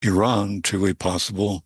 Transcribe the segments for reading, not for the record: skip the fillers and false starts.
Iran to a possible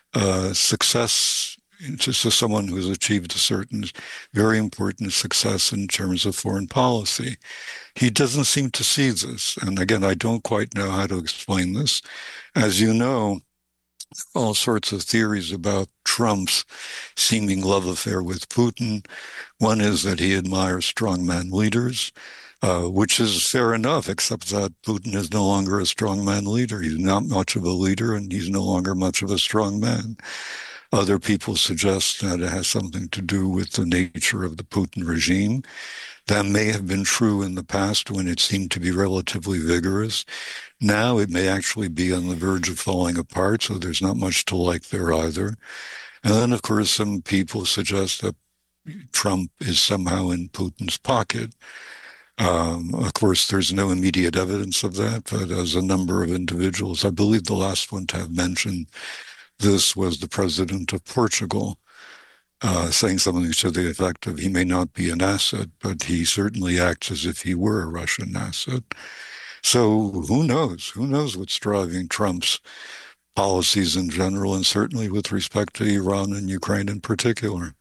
success, just as someone who's achieved a certain very important success in terms of foreign policy. He doesn't seem to see this. And again, I don't quite know how to explain this. As you know, all sorts of theories about Trump's seeming love affair with Putin. One is that he admires strongman leaders, which is fair enough, except that Putin is no longer a strongman leader. He's not much of a leader, and he's no longer much of a strong man. Other people suggest that it has something to do with the nature of the Putin regime. That may have been true in the past when it seemed to be relatively vigorous. Now it may actually be on the verge of falling apart, so there's not much to like there either. And then, of course, some people suggest that Trump is somehow in Putin's pocket. Of course, there's no immediate evidence of that, but as a number of individuals, I believe the last one to have mentioned this was the president of Portugal, saying something to the effect of he may not be an asset, but he certainly acts as if he were a Russian asset. So who knows? Who knows what's driving Trump's policies in general, and certainly with respect to Iran and Ukraine in particular?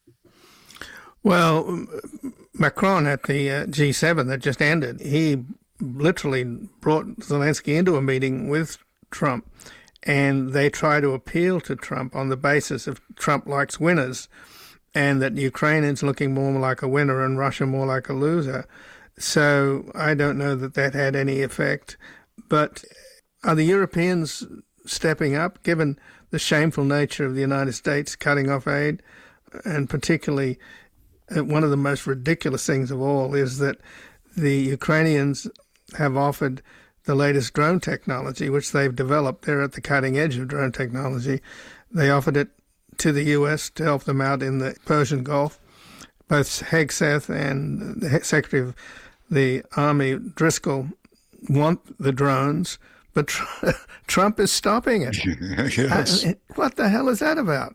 Well, Macron at the G7 that just ended, he literally brought Zelensky into a meeting with Trump, and they try to appeal to Trump on the basis of Trump likes winners, and that Ukraine is looking more like a winner and Russia more like a loser. So I don't know that that had any effect. But are the Europeans stepping up, given the shameful nature of the United States cutting off aid? And particularly, one of the most ridiculous things of all is that the Ukrainians have offered the latest drone technology, which they've developed. They're at the cutting edge of drone technology. They offered it to the U.S. to help them out in the Persian Gulf. Both Hegseth and the Secretary of the Army, Driscoll, want the drones, but Trump is stopping it. Yes. What the hell is that about?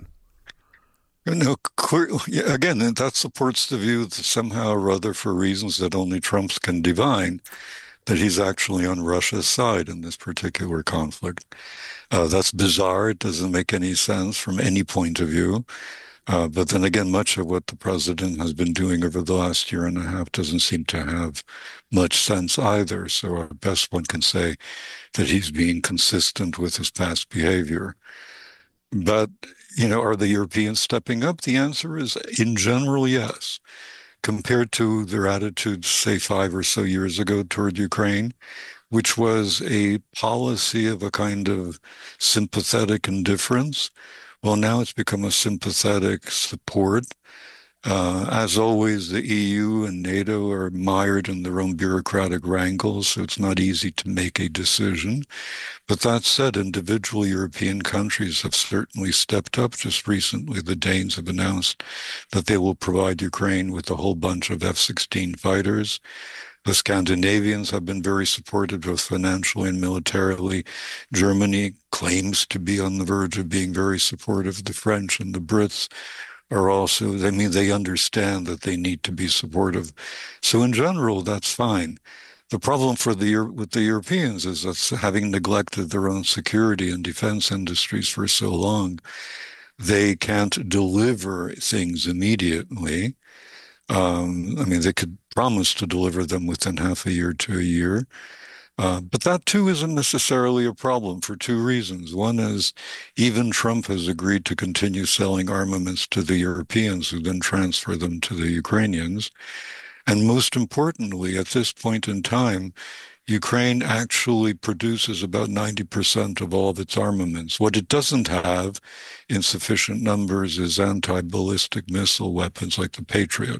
No, again, that supports the view that somehow or other, for reasons that only Trump can divine, that he's actually on Russia's side in this particular conflict. That's bizarre. It doesn't make any sense from any point of view. But then again, much of what the president has been doing over the last year and a half doesn't seem to have much sense either. So at best one can say that he's being consistent with his past behavior. But, are the Europeans stepping up? The answer is, in general, yes. Compared to their attitudes, say, 5 or so years ago toward Ukraine, which was a policy of a kind of sympathetic indifference. Well, now it's become a sympathetic support. As always, the EU and NATO are mired in their own bureaucratic wrangles, so it's not easy to make a decision. But that said, individual European countries have certainly stepped up. Just recently, the Danes have announced that they will provide Ukraine with a whole bunch of F-16 fighters. The Scandinavians have been very supportive, both financially and militarily. Germany claims to be on the verge of being very supportive. The French and the Brits are also, they understand that they need to be supportive. So in general, that's fine. The problem with the Europeans is that, having neglected their own security and defense industries for so long, they can't deliver things immediately. They could promise to deliver them within half a year to a year. But that too isn't necessarily a problem for two reasons. One is, even Trump has agreed to continue selling armaments to the Europeans, who then transfer them to the Ukrainians. And most importantly, at this point in time, Ukraine actually produces about 90% of all of its armaments. What it doesn't have in sufficient numbers is anti-ballistic missile weapons like the Patriot.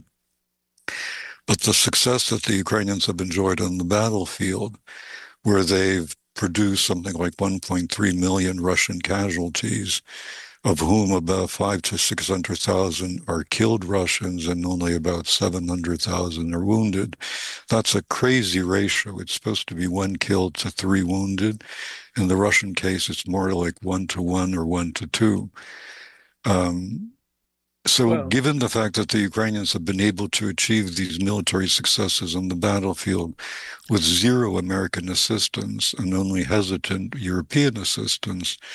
But the success that the Ukrainians have enjoyed on the battlefield, where they've produced something like 1.3 million Russian casualties, of whom about 500,000 to 600,000 are killed Russians and only about 700,000 are wounded. That's a crazy ratio. It's supposed to be 1 killed to 3 wounded. In the Russian case, it's more like 1 to 1 or 1 to 2. So, Well, given the fact that the Ukrainians have been able to achieve these military successes on the battlefield with zero American assistance and only hesitant European assistance,